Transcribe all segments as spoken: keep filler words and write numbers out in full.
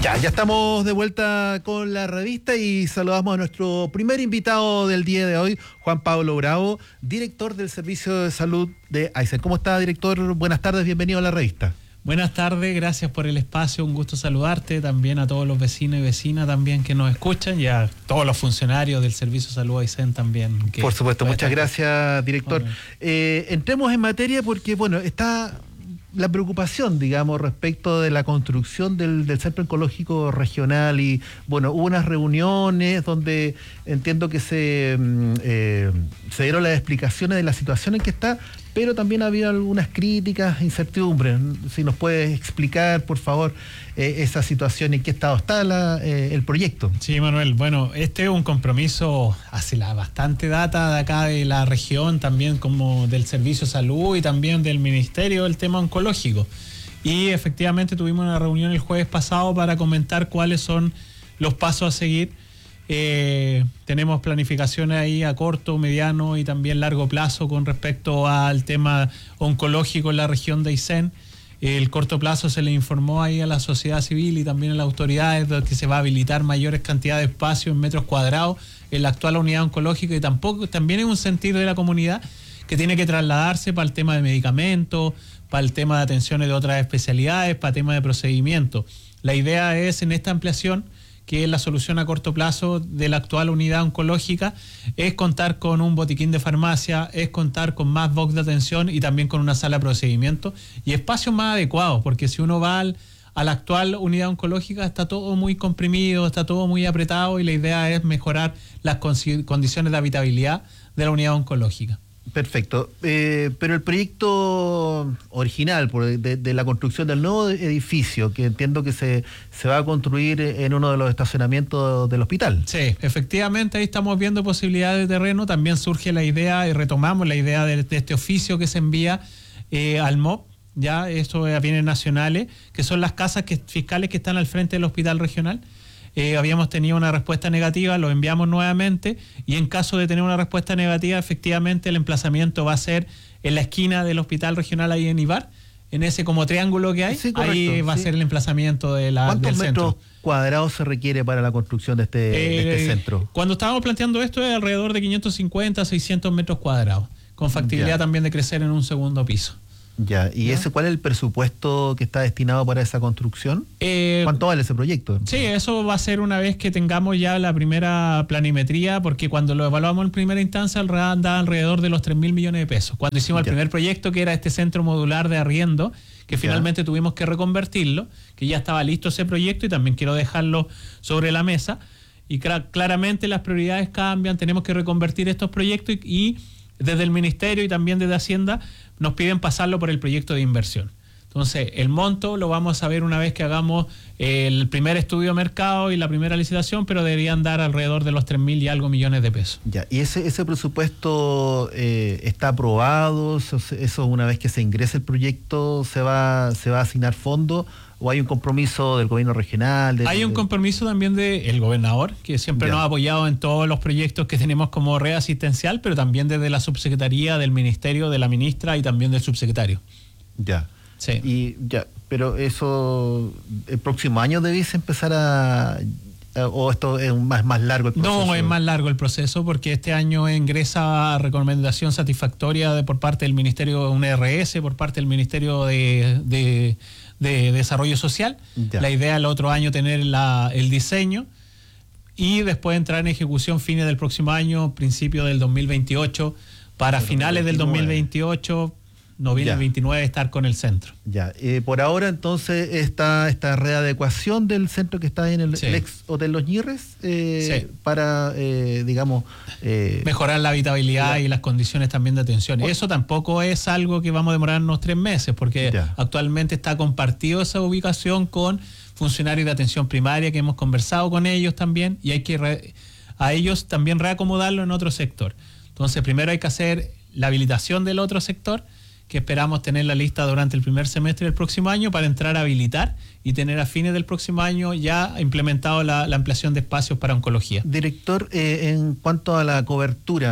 Ya, ya estamos de vuelta con la revista y saludamos a nuestro primer invitado del día de hoy, Juan Pablo Bravo, director del Servicio de Salud de Aysén. ¿Cómo está, director? Buenas tardes, bienvenido a la revista. Buenas tardes, gracias por el espacio, un gusto saludarte, también a todos los vecinos y vecinas también que nos escuchan y a todos los funcionarios del Servicio de Salud Aysén también. Que por supuesto, muchas gracias, director. Bueno. Eh, entremos en materia porque, bueno, está la preocupación, digamos, respecto de la construcción del, del Centro Oncológico Regional y, bueno, hubo unas reuniones donde entiendo que se, eh, se dieron las explicaciones de la situación en que está, pero también había algunas críticas, incertidumbres. Si nos puedes explicar, por favor, eh, esa situación, en qué estado está la, eh, el proyecto. Sí, Manuel. Bueno, este es un compromiso hace la bastante data de acá de la región, también como del Servicio de Salud y también del Ministerio del tema oncológico. Y efectivamente tuvimos una reunión el jueves pasado para comentar cuáles son los pasos a seguir. Eh, tenemos planificaciones ahí a corto, mediano y también largo plazo con respecto al tema oncológico en la región de Aysén. El corto plazo se le informó ahí a la sociedad civil y también a las autoridades de que se va a habilitar mayores cantidades de espacio en metros cuadrados en la actual unidad oncológica y tampoco también es un sentir de la comunidad que tiene que trasladarse para el tema de medicamentos, para el tema de atenciones de otras especialidades, para el tema de procedimientos. La idea es en esta ampliación, que es la solución a corto plazo de la actual unidad oncológica, es contar con un botiquín de farmacia, es contar con más box de atención y también con una sala de procedimiento y espacios más adecuados, porque si uno va al, a la actual unidad oncológica está todo muy comprimido, está todo muy apretado y la idea es mejorar las condiciones de habitabilidad de la unidad oncológica. Perfecto, eh, pero el proyecto original de, de la construcción del nuevo edificio, que entiendo que se, se va a construir en uno de los estacionamientos del hospital. Sí, efectivamente, ahí estamos viendo posibilidades de terreno, también surge la idea y retomamos la idea de, de este oficio que se envía eh, al M O P, ya, esto a bienes nacionales, que son las casas que, fiscales que están al frente del hospital regional. Eh, habíamos tenido una respuesta negativa, lo enviamos nuevamente y en caso de tener una respuesta negativa, efectivamente el emplazamiento va a ser en la esquina del hospital regional ahí en Ibar, en ese como triángulo que hay, sí, ahí va sí. a ser el emplazamiento de la, ¿Cuántos del metros centro. cuadrados se requiere para la construcción de este, eh, de este centro? Cuando estábamos planteando esto es alrededor de quinientos cincuenta, seiscientos metros cuadrados, con factibilidad ya. también de crecer en un segundo piso. Ya, ¿y ¿Ya? ese cuál es el presupuesto que está destinado para esa construcción? Eh, ¿Cuánto vale ese proyecto? Sí, eso va a ser una vez que tengamos ya la primera planimetría, porque cuando lo evaluamos en primera instancia andaba alrededor de los tres mil millones de pesos. Cuando hicimos ya. el primer proyecto, que era este centro modular de arriendo, que finalmente ya. tuvimos que reconvertirlo, que ya estaba listo ese proyecto y también quiero dejarlo sobre la mesa. Y cl- claramente las prioridades cambian, tenemos que reconvertir estos proyectos y, y desde el Ministerio y también desde Hacienda nos piden pasarlo por el proyecto de inversión. Entonces, el monto lo vamos a ver una vez que hagamos el primer estudio de mercado y la primera licitación, pero deberían dar alrededor de los tres mil y algo millones de pesos. Ya, ¿y ese, ese presupuesto eh, está aprobado? Eso, eso una vez que se ingrese el proyecto, ¿se va, se va a asignar fondos? ¿O hay un compromiso del gobierno regional? De, hay un de... compromiso también del gobernador, que siempre ya. nos ha apoyado en todos los proyectos que tenemos como red asistencial, pero también desde la subsecretaría, del ministerio, de la ministra y también del subsecretario. Ya. Sí. Y ya, pero eso, el próximo año debéis empezar a... ¿O esto es más, más largo el proceso? No, es más largo el proceso porque este año ingresa recomendación satisfactoria de, por parte del Ministerio, un R S, por parte del Ministerio de... de de Desarrollo Social. Ya. La idea el otro año tener la, el diseño y después entrar en ejecución fines del próximo año, principio del dos mil veintiocho, para Pero finales del dos mil veintiocho, noviembre del veintinueve estar con el centro. Ya, eh, por ahora entonces está esta readecuación del centro que está en el, sí. el ex Hotel Los Ñirres eh, sí. para, eh, digamos... Eh, mejorar la habitabilidad la... y las condiciones también de atención. Oh. Eso tampoco es algo que vamos a demorarnos tres meses, porque ya. actualmente está compartido esa ubicación con funcionarios de atención primaria que hemos conversado con ellos también y hay que re... a ellos también reacomodarlo en otro sector. Entonces primero hay que hacer la habilitación del otro sector, que esperamos tener la lista durante el primer semestre del próximo año para entrar a habilitar y tener a fines del próximo año ya implementado la, la ampliación de espacios para oncología. Director, eh, en cuanto a la cobertura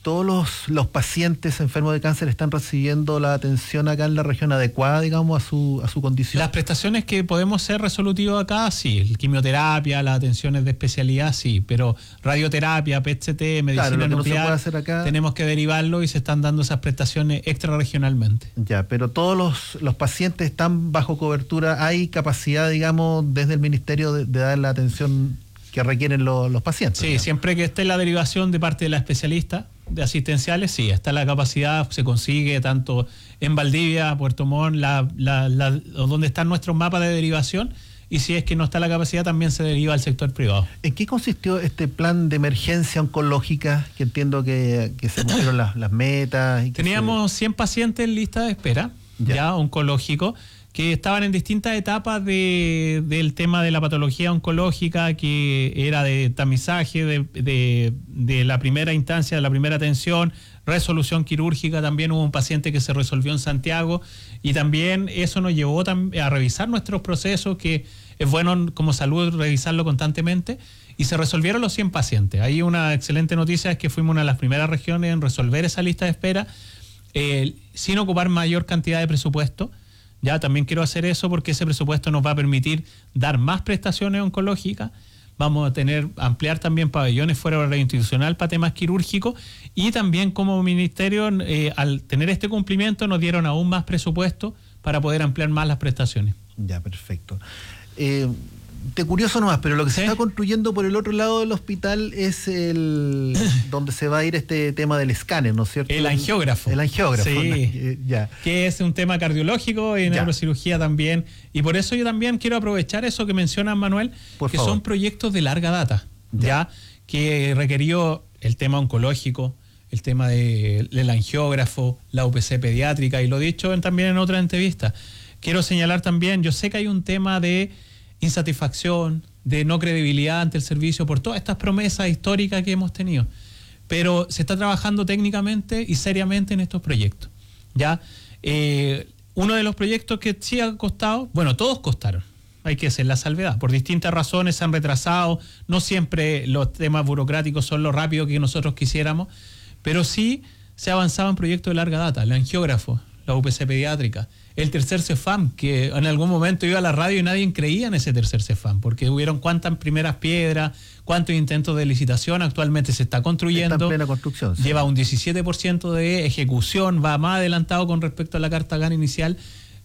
todos los, los pacientes enfermos de cáncer están recibiendo la atención acá en la región adecuada, digamos, a su, a su condición? Las prestaciones que podemos ser resolutivos acá, sí. Quimioterapia, las atenciones de especialidad, sí. Pero radioterapia, P E T C T, medicina claro, lo que nuclear, no se puede hacer acá, tenemos que derivarlo y se están dando esas prestaciones extrarregionalmente. Ya, pero todos los, los pacientes están bajo cobertura. ¿Hay capacidad, digamos, desde el Ministerio de, de dar la atención que requieren lo, los pacientes? Sí, digamos. Siempre que esté la derivación de parte de la especialista de asistenciales, sí, está la capacidad, se consigue tanto en Valdivia, Puerto Montt, la, la, la, donde están nuestros mapas de derivación, y si es que no está la capacidad también se deriva al sector privado. ¿En qué consistió este plan de emergencia oncológica? Que entiendo que, que se pusieron las, las metas. Y que Teníamos se... cien pacientes en lista de espera, ya, ya oncológico, que estaban en distintas etapas de, del tema de la patología oncológica, que era de tamizaje, de, de, de la primera instancia, de la primera atención, resolución quirúrgica. También hubo un paciente que se resolvió en Santiago, y también eso nos llevó a revisar nuestros procesos, que es bueno como salud revisarlo constantemente, y se resolvieron los cien pacientes. Ahí una excelente noticia es que fuimos una de las primeras regiones en resolver esa lista de espera, eh, sin ocupar mayor cantidad de presupuesto. Ya también quiero hacer eso porque ese presupuesto nos va a permitir dar más prestaciones oncológicas. Vamos a tener, ampliar también pabellones fuera de la institucional para temas quirúrgicos, y también como ministerio, eh, al tener este cumplimiento, nos dieron aún más presupuesto para poder ampliar más las prestaciones. Ya, perfecto. Eh, de curioso nomás, pero lo que ¿Sí? se está construyendo por el otro lado del hospital es el donde se va a ir este tema del escáner, ¿no es cierto? El angiógrafo. El angiógrafo. Sí, eh, ya. Que es un tema cardiológico y neurocirugía también. Y por eso yo también quiero aprovechar eso que mencionas, Manuel, por que favor. Son proyectos de larga data, ya, ya que requirió el tema oncológico, el tema de, del angiógrafo, la U P C pediátrica, y lo he dicho en, también en otra entrevista. Quiero señalar también, yo sé que hay un tema de insatisfacción, de no credibilidad ante el servicio por todas estas promesas históricas que hemos tenido, pero se está trabajando técnicamente y seriamente en estos proyectos. Ya eh, uno de los proyectos que sí ha costado, bueno, todos costaron, hay que hacer la salvedad, por distintas razones se han retrasado, no siempre los temas burocráticos son lo rápido que nosotros quisiéramos, pero sí se ha avanzado en proyectos de larga data, el angiógrafo, la U P C pediátrica, el tercer CEFAM, que en algún momento iba a la radio y nadie creía en ese tercer CEFAM, porque hubieron cuántas primeras piedras, cuántos intentos de licitación, actualmente se está construyendo. Está en plena construcción. Sí. Lleva un diecisiete por ciento de ejecución, va más adelantado con respecto a la carta gana inicial.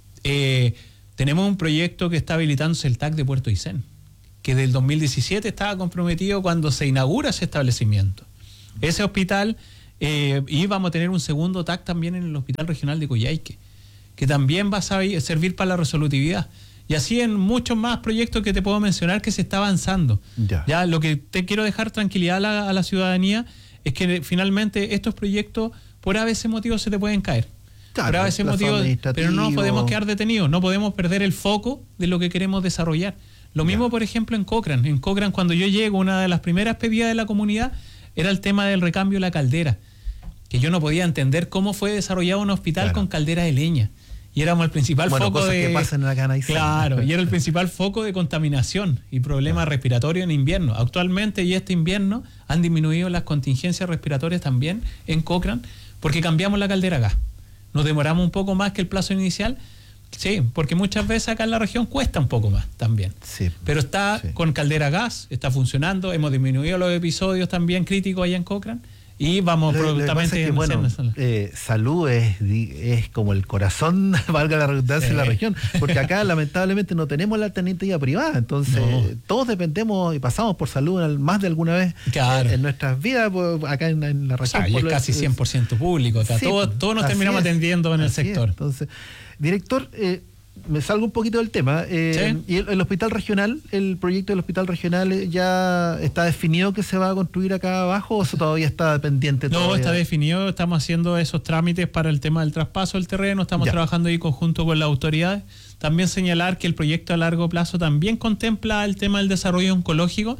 Eh, tenemos un proyecto que está habilitándose, el T A C de Puerto Aysén, que del dos mil diecisiete estaba comprometido cuando se inaugura ese establecimiento. Ese hospital, eh, y vamos a tener un segundo T A C también en el Hospital Regional de Coyhaique, que también va a servir para la resolutividad. Y así en muchos más proyectos que te puedo mencionar que se está avanzando. Ya, ya lo que te quiero dejar tranquilidad a la, a la ciudadanía es que finalmente estos proyectos por a veces motivos se te pueden caer. Claro, por a veces motivos, pero no podemos quedar detenidos, no podemos perder el foco de lo que queremos desarrollar. Lo mismo, ya. por ejemplo, en Cochrane. En Cochrane, cuando yo llego, una de las primeras pedidas de la comunidad era el tema del recambio de la caldera, que yo no podía entender cómo fue desarrollado un hospital claro. con caldera de leña. Y éramos el principal bueno, foco de... que pasan acá en Aysén. Claro, y era el principal foco de contaminación y problemas claro. respiratorios en invierno. Actualmente, y este invierno, han disminuido las contingencias respiratorias también en Cochrane, porque cambiamos la caldera a gas. Nos demoramos un poco más que el plazo inicial, sí, porque muchas veces acá en la región cuesta un poco más también. Sí. Pero está sí. con caldera a gas, está funcionando, hemos disminuido los episodios también críticos allá en Cochrane. Y vamos lo, prontamente... Lo que pasa es que, bueno, eh, salud es, es como el corazón, valga la redundancia, sí. en la región, porque acá lamentablemente no tenemos la alternativa privada, entonces no. todos dependemos y pasamos por salud más de alguna vez claro. en, en nuestras vidas, pues, acá en, en la región. O sea, y es casi cien por ciento público, acá sí, todos, todos nos terminamos es, atendiendo en el sector. Es. Entonces, director... Eh, me salgo un poquito del tema. Eh, ¿Sí? ¿Y el, el hospital regional, el proyecto del hospital regional ya está definido que se va a construir acá abajo o eso todavía está pendiente? No, todavía? Está definido, estamos haciendo esos trámites para el tema del traspaso del terreno, estamos ya. trabajando ahí conjunto con las autoridades. También señalar que el proyecto a largo plazo también contempla el tema del desarrollo oncológico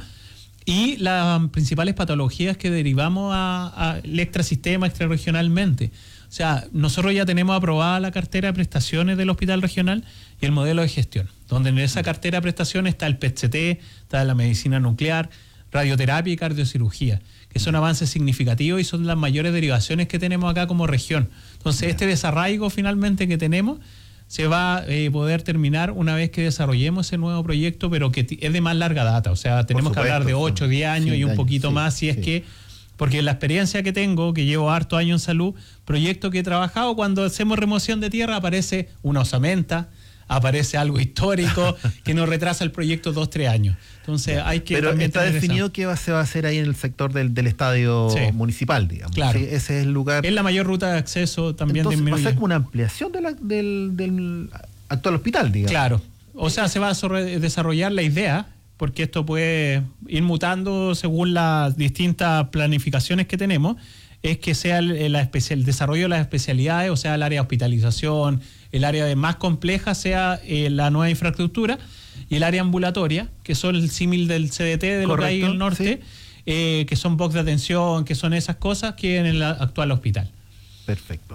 y las principales patologías que derivamos al extrasistema extrarregionalmente. O sea, nosotros ya tenemos aprobada la cartera de prestaciones del hospital regional y el modelo de gestión, donde en esa cartera de prestaciones está el P E T C T, está la medicina nuclear, radioterapia y cardiocirugía, que son avances significativos y son las mayores derivaciones que tenemos acá como región. Entonces, este desarraigo finalmente que tenemos se va a eh, poder terminar una vez que desarrollemos ese nuevo proyecto, pero que es de más larga data. O sea, tenemos supuesto, que hablar de ocho, diez años y un poquito años, más, sí, si es sí. que... Porque la experiencia que tengo, que llevo harto años en salud, proyecto que he trabajado, cuando hacemos remoción de tierra aparece una osamenta, aparece algo histórico que nos retrasa el proyecto dos, tres años. Entonces hay que... Pero está definido esa... qué se va a hacer ahí en el sector del, del estadio sí. municipal, digamos. Claro. Sí, ese es el lugar... Es la mayor ruta de acceso también. Entonces de va a ser como una ampliación de la, del, del actual hospital, digamos. Claro. O sea, se va a desarrollar la idea, porque esto puede ir mutando según las distintas planificaciones que tenemos, es que sea el, la especial, el desarrollo de las especialidades, o sea, el área de hospitalización, el área de más compleja sea eh, la nueva infraestructura, y el área ambulatoria, que son el símil del C D T de Correcto, lo que hay en el norte, sí. eh, que son box de atención, que son esas cosas que en el actual hospital. Perfecto.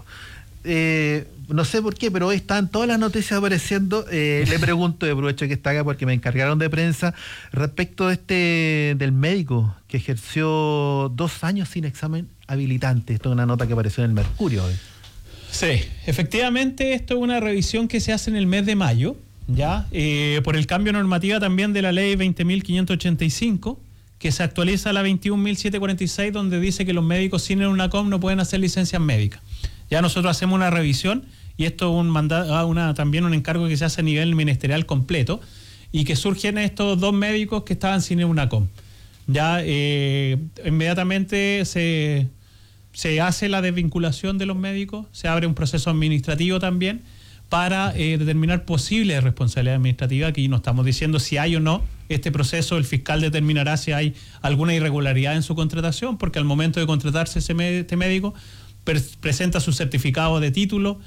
Eh, no sé por qué, pero hoy están todas las noticias apareciendo. Eh, le pregunto, de provecho que está acá porque me encargaron de prensa, respecto de este del médico que ejerció dos años sin examen habilitante. Esto es una nota que apareció en el Mercurio hoy. Sí, efectivamente esto es una revisión que se hace en el mes de mayo, ya eh, por el cambio normativa también de la ley veinte mil quinientos ochenta y cinco, que se actualiza a la veintiún mil setecientos cuarenta y seis, donde dice que los médicos sin el UNACOM no pueden hacer licencias médicas. Ya nosotros hacemos una revisión y esto es un manda, una, también un encargo que se hace a nivel ministerial completo y que surgen estos dos médicos que estaban sin el UNACOM. Ya eh, inmediatamente se, se hace la desvinculación de los médicos, se abre un proceso administrativo también para eh, determinar posibles responsabilidades administrativas. Aquí no estamos diciendo si hay o no este proceso, el fiscal determinará si hay alguna irregularidad en su contratación, porque al momento de contratarse ese med- este médico presenta su certificado de título,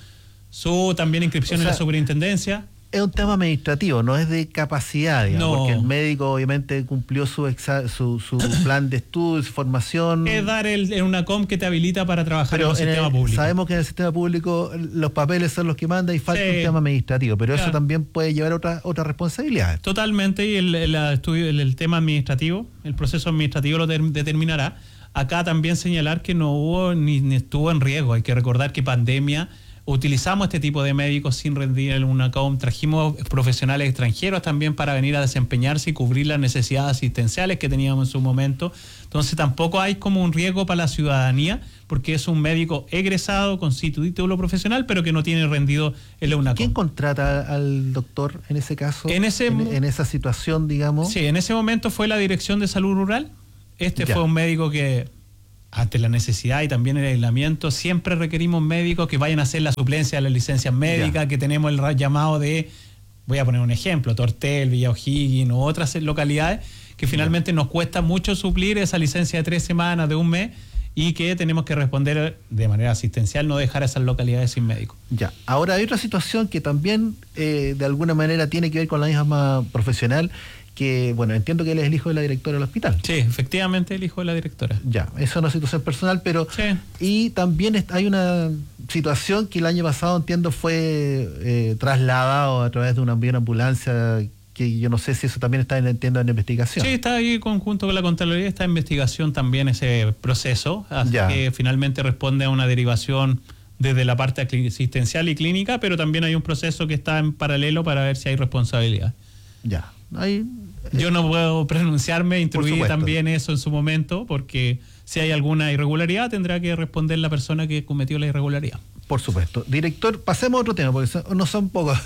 su también inscripción o sea, en la superintendencia. Es un tema administrativo, no es de capacidad, digamos, no. Porque el médico obviamente cumplió su exa- su, su plan de estudio, su formación. Es dar el, el UNACOM que te habilita para trabajar pero en el en sistema el, público. Sabemos que en el sistema público los papeles son los que mandan y falta sí. un tema administrativo, pero claro. Eso también puede llevar a otra, otra responsabilidad. Totalmente, y el, el, estudio, el, el tema administrativo, el proceso administrativo lo ter- determinará. Acá también señalar que no hubo ni, ni estuvo en riesgo. Hay que recordar que pandemia, utilizamos este tipo de médicos sin rendir el UNACOM, trajimos profesionales extranjeros también para venir a desempeñarse y cubrir las necesidades asistenciales que teníamos en su momento. Entonces tampoco hay como un riesgo para la ciudadanía, porque es un médico egresado con título profesional, pero que no tiene rendido el UNACOM. ¿Quién contrata al doctor en ese caso? En, ese, en, en esa situación, digamos. Sí, en ese momento fue la Dirección de Salud Rural. Este ya. Fue un médico que, ante la necesidad y también el aislamiento, siempre requerimos médicos que vayan a hacer la suplencia de las licencias médicas, ya. Que tenemos el llamado de, voy a poner un ejemplo, Tortel, Villa O'Higgins o otras localidades, que finalmente ya. Nos cuesta mucho suplir esa licencia de tres semanas, de un mes, y que tenemos que responder de manera asistencial, no dejar a esas localidades sin médico. Ya, ahora hay otra situación que también eh, de alguna manera tiene que ver con la misma profesional, que, bueno, entiendo que él es el hijo de la directora del hospital. Sí, efectivamente el hijo de la directora. Ya, eso es una situación personal, pero... Sí. Y también hay una situación que el año pasado, entiendo, fue eh, trasladado a través de una, una ambulancia, que yo no sé si eso también está, en, entiendo, en investigación. Sí, está ahí conjunto con la Contraloría, está en investigación también ese proceso, así ya. Que finalmente responde a una derivación desde la parte asistencial y clínica, pero también hay un proceso que está en paralelo para ver si hay responsabilidad. Ya, hay... Yo no puedo pronunciarme, instruir también eso en su momento, porque si hay alguna irregularidad tendrá que responder la persona que cometió la irregularidad. Por supuesto. Director, pasemos a otro tema, porque son, no son pocos.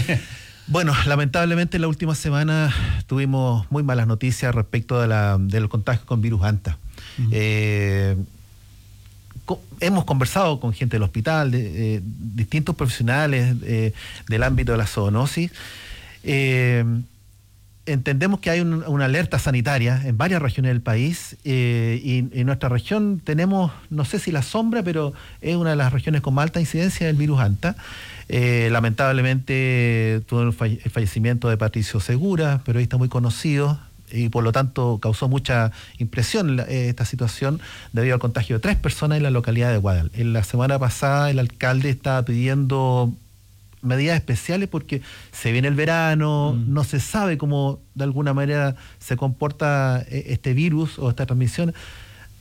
Bueno, lamentablemente en la última semana tuvimos muy malas noticias respecto de la, del contagio con virus Anta. Uh-huh. Eh, co- hemos conversado con gente del hospital, de, eh, distintos profesionales eh, del ámbito de la zoonosis. Eh, Entendemos que hay un, una alerta sanitaria en varias regiones del país eh, y en nuestra región tenemos, no sé si la sombra, pero es una de las regiones con más alta incidencia del virus Anta. Eh, lamentablemente tuvo el, falle- el fallecimiento de Patricio Segura, periodista muy conocido, y por lo tanto causó mucha impresión eh, esta situación debido al contagio de tres personas en la localidad de Guadal. En la semana pasada el alcalde estaba pidiendo medidas especiales porque se viene el verano, mm. no se sabe cómo de alguna manera se comporta este virus o esta transmisión.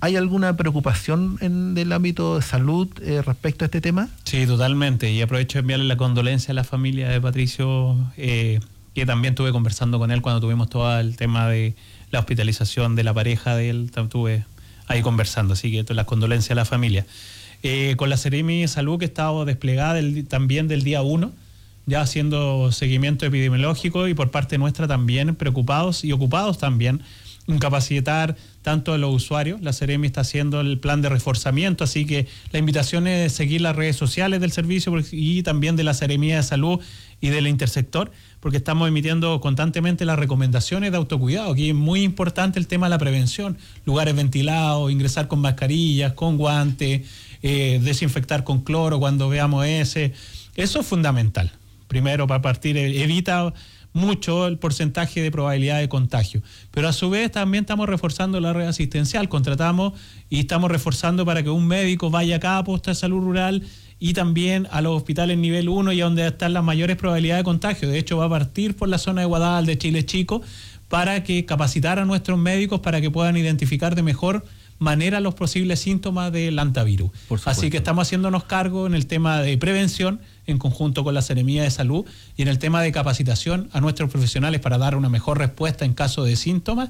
¿Hay alguna preocupación en el ámbito de salud eh, respecto a este tema? Sí, totalmente. Y aprovecho de enviarle la condolencia a la familia de Patricio, eh, que también estuve conversando con él cuando tuvimos todo el tema de la hospitalización de la pareja de él. Estuve ahí conversando, así que las condolencias a la familia. Eh, con la Seremi de Salud, que ha estado desplegada del, también del día uno, ya haciendo seguimiento epidemiológico, y por parte nuestra también preocupados y ocupados también en capacitar tanto a los usuarios. La Seremi está haciendo el plan de reforzamiento, así que la invitación es seguir las redes sociales del servicio y también de la Seremi de Salud y del Intersector, porque estamos emitiendo constantemente las recomendaciones de autocuidado. Aquí es muy importante el tema de la prevención, lugares ventilados, ingresar con mascarillas, con guantes, eh, desinfectar con cloro cuando veamos ese. Eso es fundamental. Primero, para partir, evita mucho el porcentaje de probabilidad de contagio. Pero a su vez también estamos reforzando la red asistencial. Contratamos y estamos reforzando para que un médico vaya a cada puesto de salud rural y también a los hospitales nivel uno, y a donde están las mayores probabilidades de contagio. De hecho, va a partir por la zona de Guadal, de Chile Chico, para que capacitar a nuestros médicos para que puedan identificar de mejor manera los posibles síntomas del hantavirus. Así que estamos haciéndonos cargo en el tema de prevención en conjunto con la Seremía de Salud y en el tema de capacitación a nuestros profesionales para dar una mejor respuesta en caso de síntomas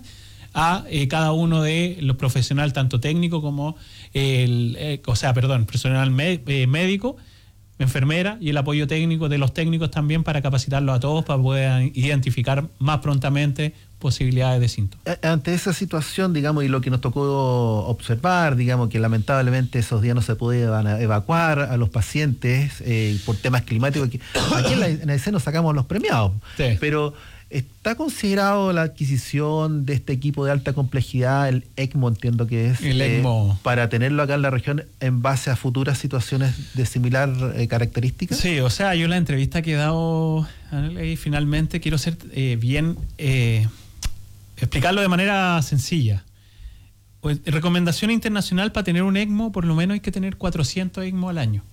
a eh, cada uno de los profesionales, tanto técnico como el, eh, o sea, perdón, personal me, eh, médico, enfermera, y el apoyo técnico de los técnicos también, para capacitarlos a todos para poder identificar más prontamente posibilidades de síntomas. Ante esa situación, digamos, y lo que nos tocó observar, digamos, que lamentablemente esos días no se podían evacuar a los pacientes eh, por temas climáticos. Aquí en la, en la E C nos sacamos los premiados, sí. Pero ¿está considerado la adquisición de este equipo de alta complejidad, el ECMO, entiendo que es, el ECMO, eh, para tenerlo acá en la región en base a futuras situaciones de similar eh, características? Sí, o sea, yo la entrevista que he dado y finalmente quiero ser eh, bien, eh, explicarlo de manera sencilla. Pues, recomendación internacional para tener un ECMO, por lo menos hay que tener cuatrocientos ECMO al año.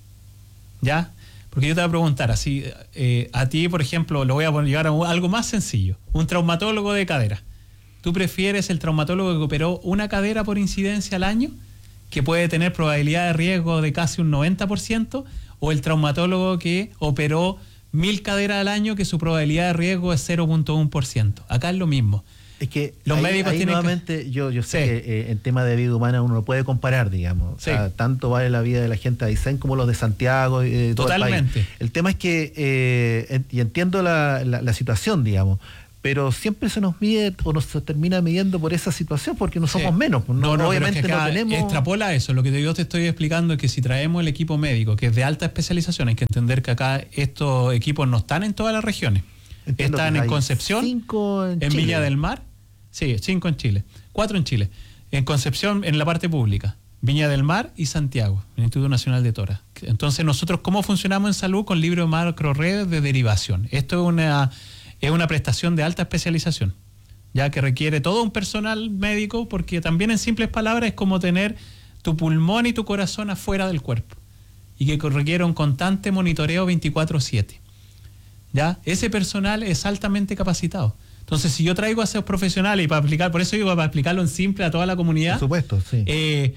¿Ya? Porque yo te voy a preguntar, así, eh, a ti, por ejemplo, lo voy a llevar a algo más sencillo. Un traumatólogo de cadera. ¿Tú prefieres el traumatólogo que operó una cadera por incidencia al año, que puede tener probabilidad de riesgo de casi un noventa por ciento, o el traumatólogo que operó mil caderas al año, que su probabilidad de riesgo es cero punto uno por ciento? Acá es lo mismo. Es que los ahí, médicos ahí tienen nuevamente, que... yo, yo sé sí. que eh, en tema de vida humana uno no puede comparar, digamos. Sí. O sea, tanto vale la vida de la gente de Aysén como los de Santiago. Eh, todo Totalmente. El, país. El tema es que, eh, y entiendo la, la, la situación, digamos, pero siempre se nos mide o nos termina midiendo por esa situación, porque no somos sí. menos. No, no, no obviamente es que no tenemos... Extrapola eso. Lo que yo te estoy explicando es que si traemos el equipo médico, que es de alta especialización, hay que entender que acá estos equipos no están en todas las regiones. Entiendo. Están en Concepción, cinco en, en Chile. Viña del Mar. Sí, cinco en Chile, cuatro en Chile. En Concepción, en la parte pública, Viña del Mar y Santiago, el Instituto Nacional de Tórax. Entonces, nosotros, ¿cómo funcionamos en salud? Con libro de macroredes de derivación. Esto es una, es una prestación de alta especialización, ya que requiere todo un personal médico, porque también, en simples palabras, es como tener tu pulmón y tu corazón afuera del cuerpo, y que requiere un constante monitoreo veinticuatro siete. ¿Ya? Ese personal es altamente capacitado. Entonces, si yo traigo a esos profesionales, y para aplicar, por eso digo, para explicarlo en simple a toda la comunidad, por supuesto, sí. eh,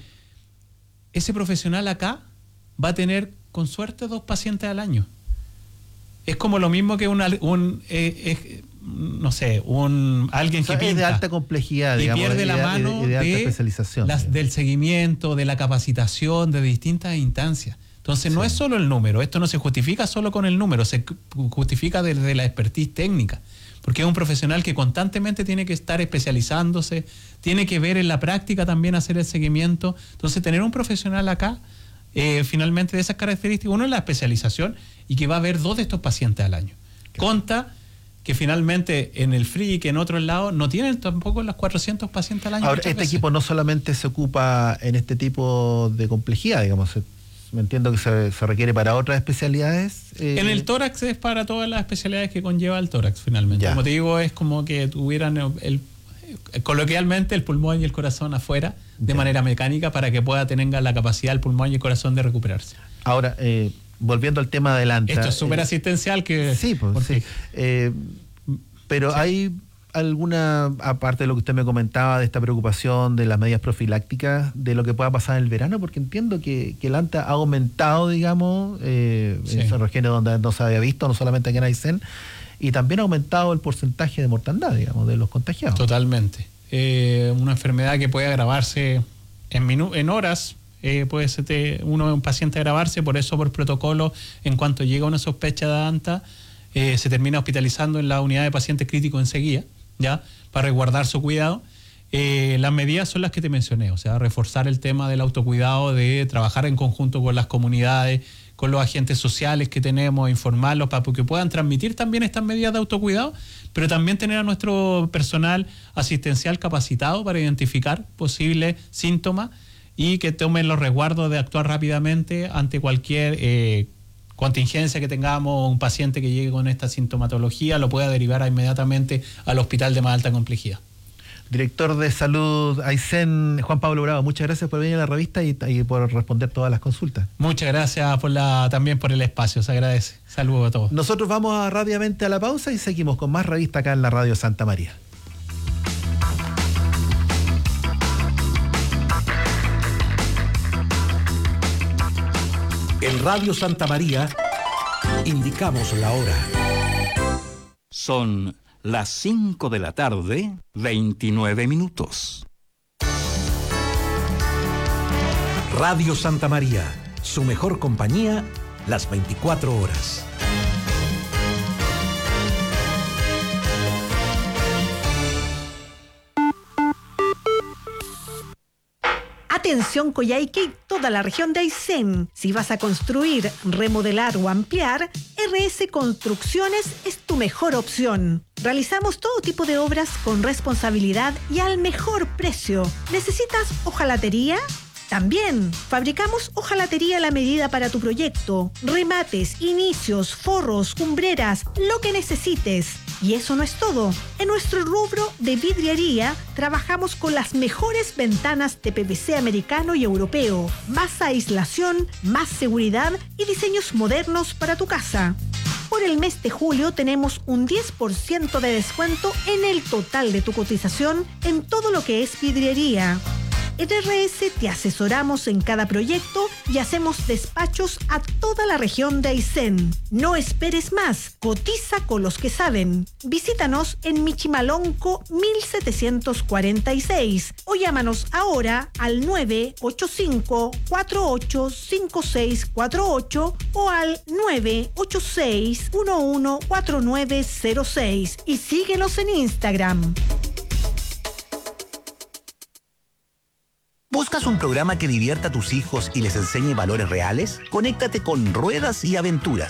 ese profesional acá va a tener, con suerte, dos pacientes al año. Es como lo mismo que una, un, eh, eh, no sé, un alguien o sea, que pinta, es de alta complejidad, y digamos, pierde de, la mano de, de, alta de especialización, las, del seguimiento, de la capacitación, de distintas instancias. Entonces, sí. no es solo el número, esto no se justifica solo con el número, se justifica desde la expertise técnica. Porque es un profesional que constantemente tiene que estar especializándose, tiene que ver en la práctica también hacer el seguimiento. Entonces, tener un profesional acá, eh, finalmente de esas características, uno es la especialización y que va a ver dos de estos pacientes al año. Claro. Conta que finalmente en el F R I que en otros lados no tienen tampoco los cuatrocientos pacientes al año. Ahora, este veces. equipo no solamente se ocupa en este tipo de complejidad, digamos, me entiendo que se, se requiere para otras especialidades. Eh. En el tórax es para todas las especialidades que conlleva el tórax, finalmente. Ya. Como te digo, es como que tuvieran el, el, coloquialmente el pulmón y el corazón afuera de ya. manera mecánica, para que pueda tener la capacidad el pulmón y el corazón de recuperarse. Ahora, eh, volviendo al tema del ANTA. Esto es súper eh, asistencial que... Sí, pues sí. Eh, pero sí. hay... alguna, aparte de lo que usted me comentaba, de esta preocupación de las medidas profilácticas, de lo que pueda pasar en el verano? Porque entiendo que, que el ANTA ha aumentado, digamos, eh, sí. en regiones donde no se había visto, no solamente aquí en Aysén, y también ha aumentado el porcentaje de mortandad, digamos, de los contagiados. Totalmente. Eh, una enfermedad que puede agravarse en, minu- en horas, eh, puede ser te, uno un paciente agravarse, por eso por protocolo, en cuanto llega una sospecha de ANTA, eh, se termina hospitalizando en la unidad de pacientes críticos enseguida, ¿ya? Para resguardar su cuidado. Eh, las medidas son las que te mencioné, o sea, reforzar el tema del autocuidado, de trabajar en conjunto con las comunidades, con los agentes sociales que tenemos, informarlos para que puedan transmitir también estas medidas de autocuidado, pero también tener a nuestro personal asistencial capacitado para identificar posibles síntomas y que tomen los resguardos de actuar rápidamente ante cualquier eh, contingencia que tengamos, un paciente que llegue con esta sintomatología lo pueda derivar inmediatamente al hospital de más alta complejidad. Director de Salud Aysén, Juan Pablo Bravo, muchas gracias por venir a la revista y, y por responder todas las consultas. Muchas gracias por la, también por el espacio, se agradece. Saludos a todos. Nosotros vamos a, rápidamente a la pausa y seguimos con más revista acá en la Radio Santa María. En Radio Santa María indicamos la hora. Son las cinco de la tarde, veintinueve minutos. Radio Santa María, su mejor compañía, las veinticuatro horas. Atención Coyhaique y toda la región de Aysén. Si vas a construir, remodelar o ampliar, R S Construcciones es tu mejor opción. Realizamos todo tipo de obras con responsabilidad y al mejor precio. ¿Necesitas hojalatería? También fabricamos hojalatería a la medida para tu proyecto. Remates, inicios, forros, cumbreras, lo que necesites. Y eso no es todo. En nuestro rubro de vidriería trabajamos con las mejores ventanas de P V C americano y europeo. Más aislación, más seguridad y diseños modernos para tu casa. Por el mes de julio tenemos un diez por ciento de descuento en el total de tu cotización en todo lo que es vidriería. En R S te asesoramos en cada proyecto y hacemos despachos a toda la región de Aysén. No esperes más, cotiza con los que saben. Visítanos en Michimalonco mil setecientos cuarenta y seis o llámanos ahora al nueve ocho cinco, cuatro ocho cinco seis cuatro ocho o al nueve ocho seis, uno uno cuatro nueve cero seis y síguenos en Instagram. ¿Buscas un programa que divierta a tus hijos y les enseñe valores reales? Conéctate con Ruedas y Aventuras,